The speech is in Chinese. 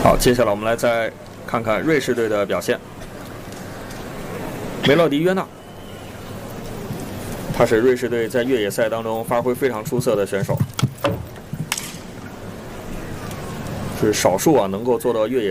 好，接下来我们来再看看瑞士队的表现。梅洛迪约纳，他是瑞士队在越野赛当中发挥非常出色的选手，是少数能够做到越野